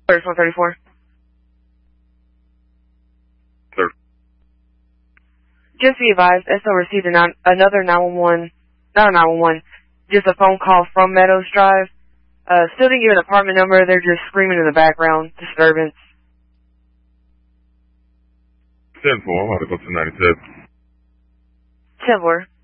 134. Sir. Just be advised, SO received another 911, not a 911, just a phone call from Meadows Drive. Still didn't give an apartment number, they're just screaming in the background, disturbance. 10-4, I'm about to go to 97. 10-4.